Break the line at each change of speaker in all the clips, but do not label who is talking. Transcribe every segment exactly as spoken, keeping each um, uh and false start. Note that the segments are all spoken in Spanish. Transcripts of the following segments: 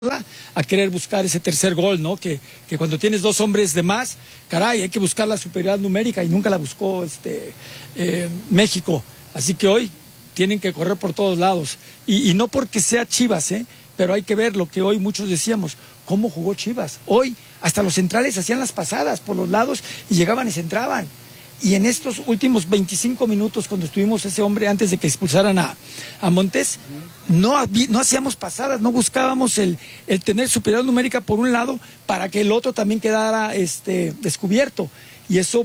a querer buscar ese tercer gol, ¿no? Que, que cuando tienes dos hombres de más, caray, hay que buscar la superioridad numérica y nunca la buscó este eh, México. Así que hoy tienen que correr por todos lados. Y, y no porque sea Chivas, ¿eh? Pero hay que ver lo que hoy muchos decíamos, cómo jugó Chivas. Hoy hasta los centrales hacían las pasadas por los lados y llegaban y se entraban. Y en estos últimos veinticinco minutos, cuando estuvimos ese hombre antes de que expulsaran a, a Montes, no, no hacíamos pasadas, no buscábamos el, el tener superioridad numérica por un lado para que el otro también quedara este, descubierto. Y eso,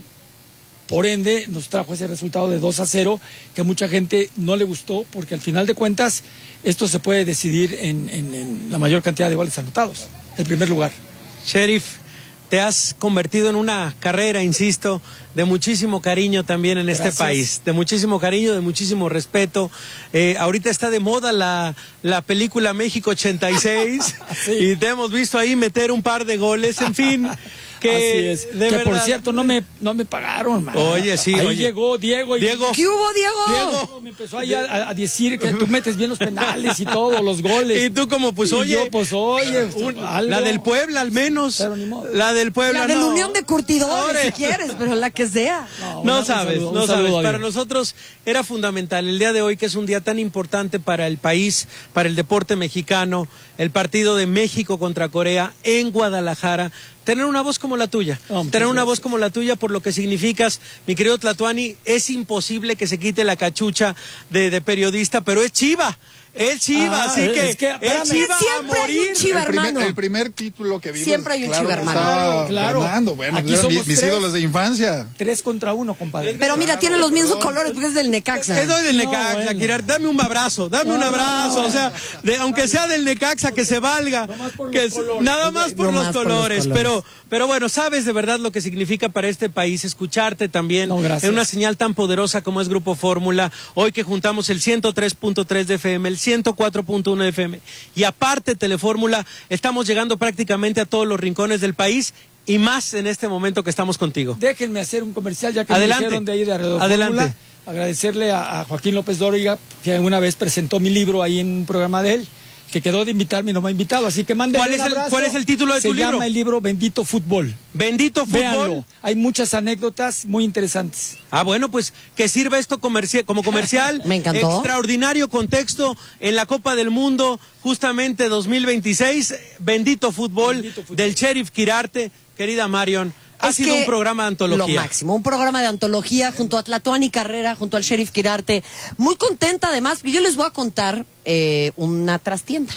por ende, nos trajo ese resultado de dos a cero, que a mucha gente no le gustó, porque al final de cuentas, esto se puede decidir en, en, en la mayor cantidad de goles anotados, en primer lugar.
Sheriff, te has convertido en una carrera, insisto, de muchísimo cariño también en este Gracias. país, de muchísimo cariño, de muchísimo respeto. Eh, ahorita está de moda la, la película México ochenta y seis sí. y te hemos visto ahí meter un par de goles, en fin. Que,
Así es.
De
que
verdad...
por cierto no me, no me pagaron, man.
Oye, sí,
ahí
oye.
llegó Diego y...
Diego.
¿Qué hubo, Diego?
Diego me empezó ahí a, a decir que tú metes bien los penales y todo, los goles.
Y tú como, pues,
y
oye...
yo, pues, oye,
un,
algo.
La del Puebla, al menos.
Pero ni modo.
La del Puebla,
La de
no.
la Unión de Curtidores,
Ahora...
si quieres, pero la que sea.
No,
una,
no sabes,
saludo,
no sabes.
Saludo,
para nosotros era fundamental el día de hoy, que es un día tan importante para el país, para el deporte mexicano, el partido de México contra Corea en Guadalajara. Tener una voz como la tuya, oh, tener una voz como la tuya por lo que significas, mi querido Tlatuani. Es imposible que se quite la cachucha de, de periodista, pero es Chiva. Es Chiva,
ah,
así
es
que,
que
es Chiva a morir.
Chiva,
el, primer,
hermano.
el primer título que vimos.
Siempre hay un
claro,
Chiva, hermano.
Estaba
claro.
Fernando, bueno,
Aquí
eran
somos
mis
tres.
ídolos de infancia.
Tres contra uno, compadre.
Pero mira, tiene los mismos colores porque es del Necaxa.
Es del
No,
Necaxa,
bueno.
Kirar, dame un abrazo, dame
No,
un abrazo,
no,
o sea, de, aunque sea del Necaxa, que se valga,
Nada más por
que
los colores.
nada más por,
No
los,
más por los
colores,
colores.
pero, pero bueno, sabes de verdad lo que significa para este país escucharte también
No, gracias.
en una señal tan poderosa como es Grupo Fórmula, hoy que juntamos el ciento tres punto tres de F M, el ciento cuatro punto uno de F M, y aparte Telefórmula, estamos llegando prácticamente a todos los rincones del país, y más en este momento que estamos contigo.
Déjenme hacer un comercial, ya que
Adelante.
me dijeron de ahí de Alrededor
Adelante.
Fórmula. Agradecerle a, a Joaquín López Dóriga, que alguna vez presentó mi libro ahí en un programa de él, que quedó de invitarme y no me ha invitado, así que mándenle
¿Cuál
un
es el-
abrazo.
cuál es el título de tu
Se
libro?
llama el libro Bendito Fútbol.
Bendito fútbol.
Véanlo, hay muchas anécdotas muy interesantes.
Ah, bueno, pues que sirva esto comerci- como comercial.
Me encantó.
Extraordinario contexto en la Copa del Mundo, justamente dos mil veintiséis. Bendito fútbol,
Bendito fútbol.
del Sheriff Quirarte. Querida Marion, ha
Es
sido
que
un programa de antología.
Lo máximo, un programa de antología junto a Tlatuani Carrera, junto al Sheriff Quirarte. Muy contenta además, porque yo les voy a contar eh, una trastienda.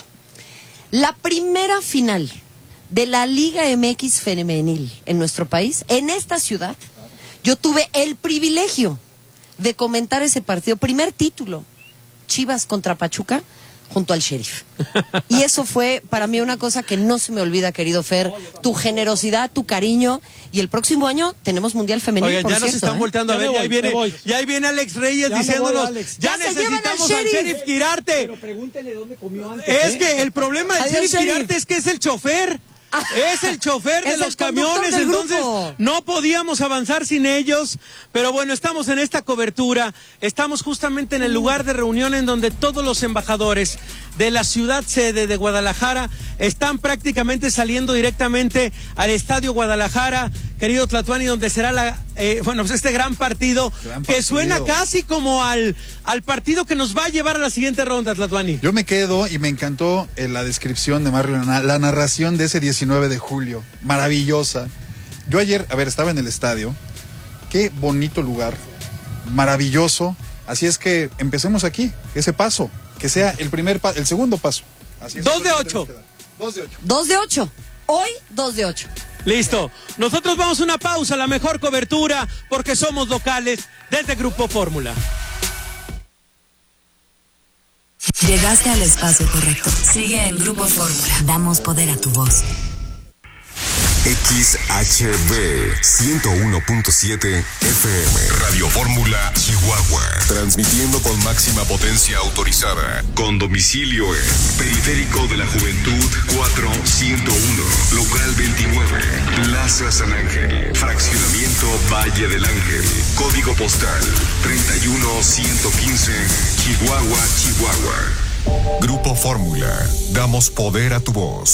La primera final de la Liga M X femenil en nuestro país, en esta ciudad, yo tuve el privilegio de comentar ese partido. Primer título, Chivas contra Pachuca, junto al Sheriff. Y eso fue para mí una cosa que no se me olvida, querido Fer. Tu generosidad, tu cariño. Y el próximo año tenemos Mundial Femenil,
Oigan,
por
ya nos
cierto,
están
¿eh?
volteando a
Ya
ver,
me
ya ahí
voy, me
viene,
voy.
ya ahí viene Alex Reyes
Ya me
diciéndonos,
voy, Alex.
ya,
Ya se llevan al
necesitamos al
Sheriff.
Sheriff Quirarte.
Pero pregúntele dónde comió antes.
Es
¿eh?
que el problema del
Adiós,
Sheriff
Sheriff.
Quirarte es que es el chofer. Es el chofer de
Es el
los
conductor
camiones,
del
entonces
grupo.
no podíamos avanzar sin ellos. Pero bueno, estamos en esta cobertura, estamos justamente en el lugar de reunión en donde todos los embajadores de la ciudad sede de Guadalajara están prácticamente saliendo directamente al Estadio Guadalajara, querido Tlatuani, donde será la, eh, bueno, pues este gran partido,
Gran
que
partido.
suena casi como al, al partido que nos va a llevar a la siguiente ronda, Tlatuani.
Yo me quedo y me encantó eh, la descripción de Mario, la, la narración de ese diecinueve de julio, maravillosa. Yo ayer, a ver, estaba en el estadio, qué bonito lugar, maravilloso, así es que empecemos aquí, ese paso, que sea el primer paso, el segundo paso. Así es.
Dos de ocho.
Dos de ocho.
Dos de ocho. Hoy, dos de ocho.
Listo. Nosotros vamos a una pausa, la mejor cobertura, porque somos locales desde Grupo Fórmula.
Llegaste al espacio correcto. Sigue en Grupo Fórmula. Damos poder a tu voz.
X H B ciento uno punto siete F M Radio Fórmula Chihuahua, transmitiendo con máxima potencia autorizada, con domicilio en Periférico de la Juventud cuatro ciento uno, local veintinueve, Plaza San Ángel, fraccionamiento Valle del Ángel, código postal treinta y uno ciento quince, Chihuahua, Chihuahua. Grupo Fórmula. Damos poder a tu voz.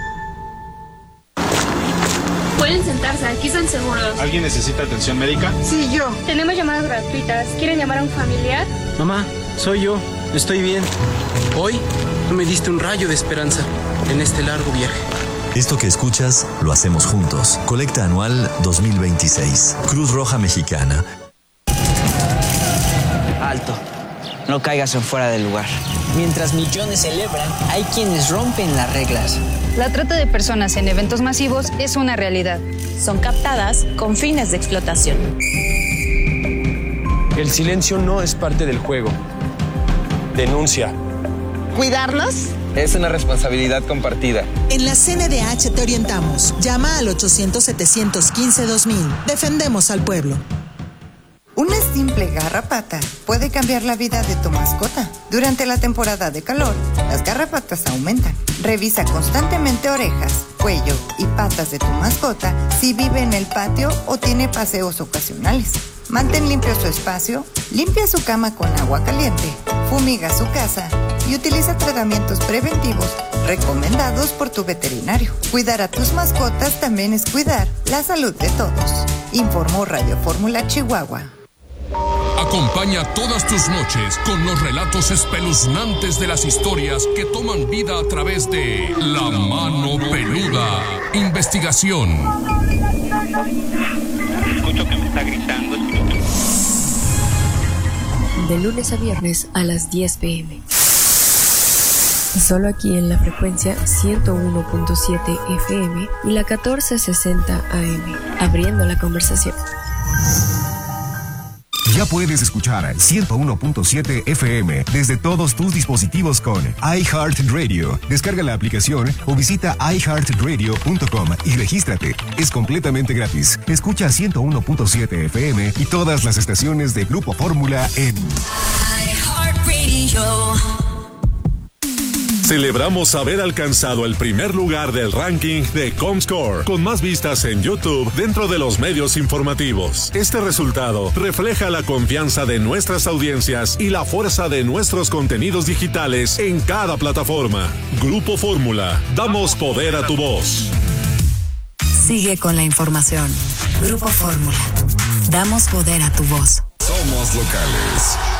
Pueden sentarse, aquí están seguros.
¿Alguien necesita atención médica?
Sí, yo. Tenemos llamadas gratuitas. ¿Quieren llamar a un familiar?
Mamá, soy yo. Estoy bien. Hoy tú me diste un rayo de esperanza en este largo viaje.
Esto que escuchas lo hacemos juntos. Colecta anual dos mil veintiséis. Cruz Roja Mexicana.
Alto. No caigas en fuera del lugar. Mientras millones celebran, hay quienes rompen las reglas.
La trata de personas en eventos masivos es una realidad.
Son captadas con fines de explotación.
El silencio no es parte del juego. Denuncia.
¿Cuidarnos?
Es una responsabilidad compartida.
En la C N D H te orientamos. Llama al ochocientos, setecientos quince, dos mil. Defendemos al pueblo.
Una simple garrapata puede cambiar la vida de tu mascota. Durante la temporada de calor, las garrapatas aumentan. Revisa constantemente orejas, cuello y patas de tu mascota si vive en el patio o tiene paseos ocasionales. Mantén limpio su espacio, limpia su cama con agua caliente, fumiga su casa y utiliza tratamientos preventivos recomendados por tu veterinario. Cuidar a tus mascotas también es cuidar la salud de todos. Informó Radio Fórmula Chihuahua.
Acompaña todas tus noches con los relatos espeluznantes de las historias que toman vida a través de La Mano Peluda. Investigación.
Escucho que me está gritando.
De lunes a viernes a las diez pm. Solo aquí en la frecuencia ciento uno punto siete F M y la catorce sesenta A M. Abriendo la conversación.
Ya puedes escuchar ciento uno punto siete F M desde todos tus dispositivos con iHeartRadio. Descarga la aplicación o visita i heart radio punto com y regístrate. Es completamente gratis. Escucha ciento uno punto siete F M y todas las estaciones de Grupo Fórmula en
iHeartRadio.
Celebramos haber alcanzado el primer lugar del ranking de Comscore, con más vistas en YouTube dentro de los medios informativos. Este resultado refleja la confianza de nuestras audiencias y la fuerza de nuestros contenidos digitales en cada plataforma. Grupo Fórmula, damos poder a tu voz.
Sigue con la información. Grupo Fórmula, damos poder a tu voz.
Somos locales.